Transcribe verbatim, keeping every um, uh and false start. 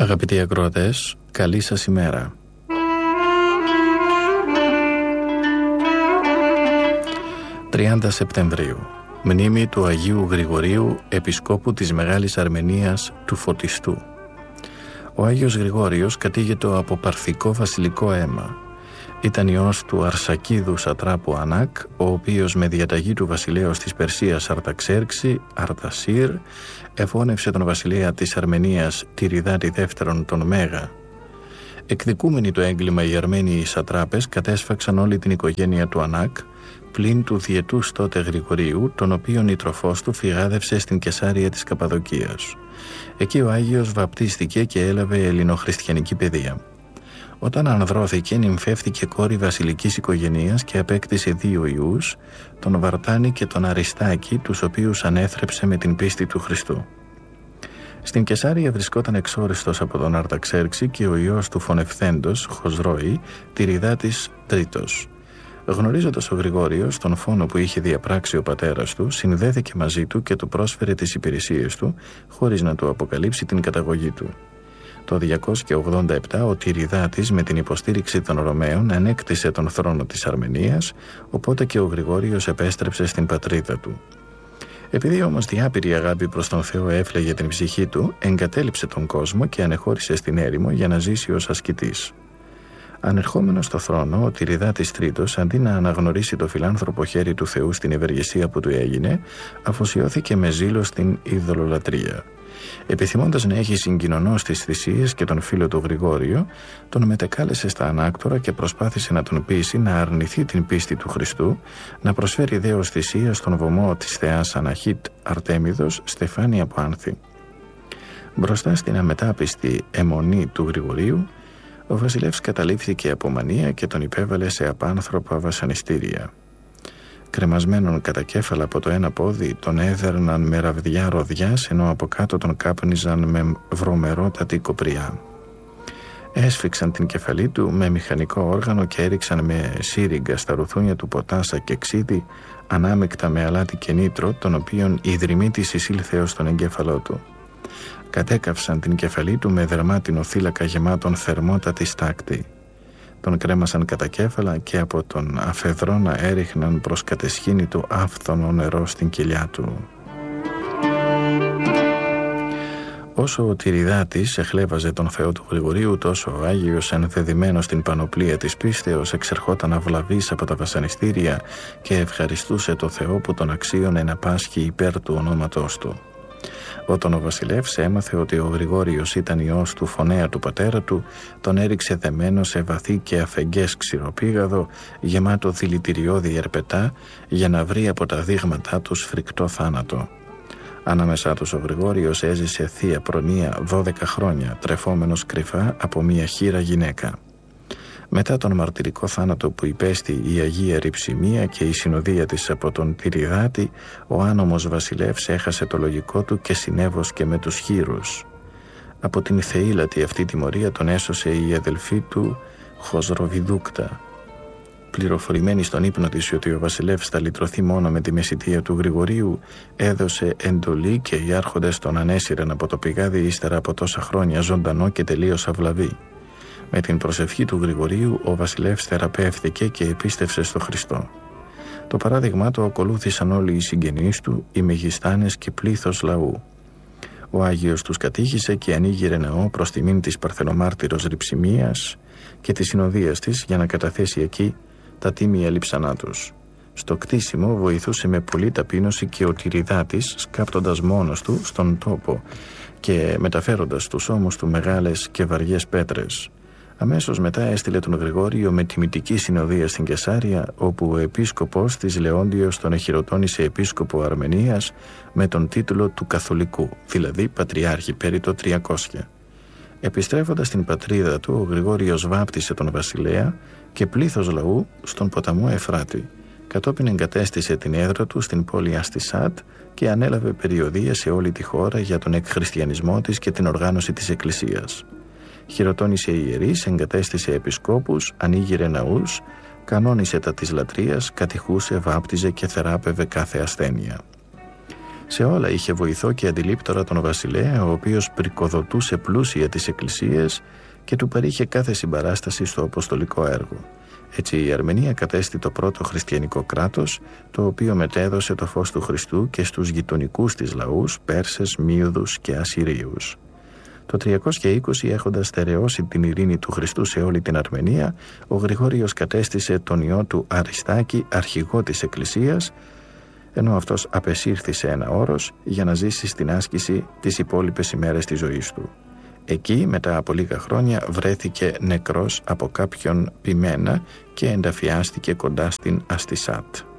Αγαπητοί ακροατές, καλή σας ημέρα. τριάντα Σεπτεμβρίου, μνήμη του Αγίου Γρηγορίου, επισκόπου της Μεγάλης Αρμενίας του Φωτιστού. Ο Άγιος Γρηγόριος κατήγετο από παρθικό βασιλικό αίμα. Ήταν ιός του Αρσακίδου Σατράπου Ανάκ, ο οποίος με διαταγή του βασιλέως της Περσίας Αρταξέρξη, Αρτασίρ, εφώνευσε τον βασιλέα της Αρμενίας Τυριδάτη δεύτερον τον Μέγα. Εκδικούμενοι το έγκλημα οι Αρμένοι σατράπες κατέσφαξαν όλη την οικογένεια του Ανάκ, πλην του διετούς τότε Γρηγορίου, τον οποίον η τροφός του φυγάδευσε στην Κεσάρια της Καπαδοκίας. Εκεί ο Άγιος βαπτίστηκε και έλαβε ελληνοχριστιανική παιδεία. Όταν ανδρώθηκε, νυμφεύτηκε κόρη βασιλικής οικογενείας και απέκτησε δύο ιούς, τον Βαρτάνη και τον Αριστάκη, τους οποίους ανέθρεψε με την πίστη του Χριστού. Στην Κεσάρια βρισκόταν εξόριστος από τον Αρταξέρξη και ο ιός του φωνευθέντος, Χοσρόη, Τυριδάτης τρίτος. Γνωρίζοντας ο Γρηγόριος τον φόνο που είχε διαπράξει ο πατέρας του, συνδέθηκε μαζί του και του πρόσφερε τις υπηρεσίες του, χωρίς να του αποκαλύψει την καταγωγή του. Το διακόσια ογδόντα επτά ο Τυριδάτης με την υποστήριξη των Ρωμαίων ανέκτησε τον θρόνο της Αρμενίας, οπότε και ο Γρηγόριος επέστρεψε στην πατρίδα του. Επειδή όμως διάπειρη αγάπη προς τον Θεό έφλεγε την ψυχή του, εγκατέλειψε τον κόσμο και ανεχώρησε στην έρημο για να ζήσει ως ασκητής. Ανερχόμενος στο θρόνο, ο Τυριδάτης τρίτος, αντί να αναγνωρίσει το φιλάνθρωπο χέρι του Θεού στην ευεργεσία που του έγινε, αφοσιώθηκε με ζήλο στην ειδωλολατρία. Επιθυμώντας να έχει συγκοινωνώσει τις θυσίες και τον φίλο του Γρηγόριο, τον μετεκάλεσε στα ανάκτορα και προσπάθησε να τον πείσει να αρνηθεί την πίστη του Χριστού, να προσφέρει δέος θυσία στον βωμό της θεάς Αναχίτ Αρτέμιδος, Στεφάνη από Άνθη. Μπροστά στην αμετάπιστη αιμονή του Γρηγορίου, ο βασιλεύς καταλήφθηκε από μανία και τον υπέβαλε σε απάνθρωπα βασανιστήρια. Κρεμασμένον κατά κέφαλα από το ένα πόδι, τον έδερναν με ραβδιά ροδιάς, ενώ από κάτω τον κάπνιζαν με βρωμερότατη κοπριά. Έσφιξαν την κεφαλή του με μηχανικό όργανο και έριξαν με σύριγγα στα ρουθούνια του ποτάσα και ξύδι, ανάμεκτα με αλάτι και νήτρο, τον οποίον η δρυμή της εισήλθε ως τον εγκέφαλό του. Κατέκαυσαν την κεφαλή του με δερμάτινο θύλακα γεμάτον θερμότατη στάκτη. Τον κρέμασαν κατά κέφαλα και από τον αφεδρόνα έριχναν προς κατεσχήνη του άφθονο νερό στην κοιλιά του. Όσο ο Τυριδάτης εχλέβαζε τον Θεό του Γρηγορίου, τόσο ο Άγιος, ενδεδειμένος στην πανοπλία της πίστεως, εξερχόταν αυλαβής από τα βασανιστήρια και ευχαριστούσε το Θεό που τον αξίωνε να πάσχει υπέρ του ονόματός του. Όταν ο βασιλεύς έμαθε ότι ο Γρηγόριος ήταν ιός του φωνέα του πατέρα του, τον έριξε δεμένο σε βαθύ και αφεγγές ξηροπήγαδο, γεμάτο δηλητηριώδη ερπετά, για να βρει από τα δείγματά τους φρικτό θάνατο. Ανάμεσά τους ο Γρηγόριος έζησε θεία προνοία δώδεκα χρόνια, τρεφόμενος κρυφά από μια χήρα γυναίκα. Μετά τον μαρτυρικό θάνατο που υπέστη η Αγία Ρυψιμία και η συνοδεία της από τον Τυριδάτη, ο άνομος βασιλεύς έχασε το λογικό του και συνέβοσκε με τους χείρους. Από την θεήλατη αυτή τιμωρία τον έσωσε η αδελφή του Χοσροβιδούκτα. Πληροφορημένη στον ύπνο της ότι ο βασιλεύς θα λυτρωθεί μόνο με τη μεσητεία του Γρηγορίου, έδωσε εντολή και οι άρχοντες τον ανέσυραν από το πηγάδι ύστερα από τόσα χρόνια ζωντανό και τελείως αυλαβή. Με την προσευχή του Γρηγορίου ο βασιλεύς θεραπεύθηκε και επίστευσε στο Χριστό. Το παράδειγμά του ακολούθησαν όλοι οι συγγενείς του, οι μεγιστάνες και πλήθος λαού. Ο Άγιος τους κατήχησε και ανοίγειρε ναό προς τιμήν της Παρθενομάρτυρος Ρυψιμίας και της συνοδείας της για να καταθέσει εκεί τα τίμια λείψανά τους. Στο κτίσιμο βοηθούσε με πολλή ταπείνωση και ο Τυριδάτης, σκάπτοντας μόνος του στον τόπο και μεταφέροντας στους ώμους του μεγάλες και βαριές πέτρες. Αμέσως μετά έστειλε τον Γρηγόριο με τιμητική συνοδεία στην Κεσάρια, όπου ο επίσκοπος της Λεόντιος τον εχειροτώνησε επίσκοπο Αρμενίας με τον τίτλο του Καθολικού, δηλαδή Πατριάρχη, περί το τριακόσια. Επιστρέφοντας στην πατρίδα του, ο Γρηγόριος βάπτισε τον βασιλέα και πλήθος λαού στον ποταμό Εφράτη. Κατόπιν εγκατέστησε την έδρα του στην πόλη Αστισάτ και ανέλαβε περιοδεία σε όλη τη χώρα για τον εκχριστιανισμό της και την οργάνωση της Εκκλησίας. Χειροτώνησε ιερείς, εγκατέστησε επισκόπους, ανοίγειρε ναούς, κανόνισε τα της λατρείας, κατηχούσε, βάπτιζε και θεράπευε κάθε ασθένεια. Σε όλα είχε βοηθό και αντιλήπτορα τον βασιλέα, ο οποίος πρικοδοτούσε πλούσια τις εκκλησίες και του παρήχε κάθε συμπαράσταση στο αποστολικό έργο. Έτσι η Αρμενία κατέστη το πρώτο χριστιανικό κράτος, το οποίο μετέδωσε το φως του Χριστού και στους γειτονικούς της λαούς, Πέρσες, Μύδους και Ασσυρίους. Το τριακόσια είκοσι, έχοντας στερεώσει την ειρήνη του Χριστού σε όλη την Αρμενία, ο Γρηγόριος κατέστησε τον ιό του Αριστάκη αρχηγό της Εκκλησίας, ενώ αυτός απεσύρθη σε ένα όρος για να ζήσει στην άσκηση τις υπόλοιπες ημέρες της ζωής του. Εκεί, μετά από λίγα χρόνια, βρέθηκε νεκρός από κάποιον ποιμένα και ενταφιάστηκε κοντά στην Αστισάτ.